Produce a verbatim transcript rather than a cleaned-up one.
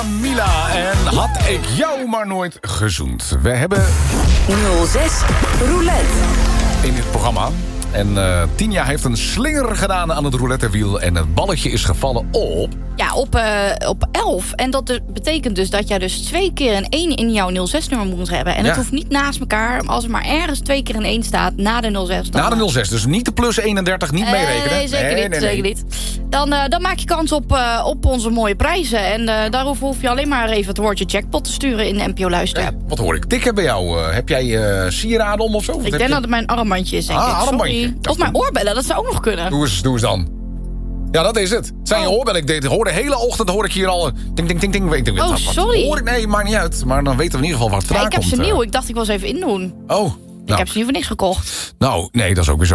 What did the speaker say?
Mila en had ik jou maar nooit gezoend. We hebben nul zes Roulette in dit programma. En uh, Tinja heeft een slinger gedaan aan het roulettewiel. En het balletje is gevallen op... Ja, op, uh, op elf. En dat betekent dus dat jij dus twee keer een één in jouw nul zes nummer moet hebben. En ja. het hoeft niet naast elkaar. Maar als er maar ergens twee keer een één staat na de nul zes... Dan na de nul zes, dus niet de plus eenendertig, niet uh, meerekenen. Nee, zeker nee, niet. Nee, zeker nee. niet. Dan, uh, dan maak je kans op, uh, op onze mooie prijzen. En uh, daarover hoef je alleen maar even het woordje jackpot te sturen in de N P O Luister. Ja, wat hoor ik tikken bij jou? Uh, heb jij uh, sieraden om of zo? Wat ik denk je? dat het mijn armbandje is, denk ah, ik. armbandje. Of mijn oorbellen, dat zou ook nog kunnen. Doe eens, doe eens dan. Ja, dat is het. Het zijn oh. je oorbellen. Ik deed, hoor de hele ochtend hoor ik hier al... Uh, ting, ting, ting, ting. Ik denk, oh, wat, sorry. Hoor ik? Nee, maakt niet uit. Maar dan weten we in ieder geval waar het vandaan ja, ik heb komt. ze uh. nieuw. Ik dacht, ik wil ze even indoen. Oh. Ik Nou. heb ze niet voor niks gekocht. Nou, nee, dat is ook weer zo.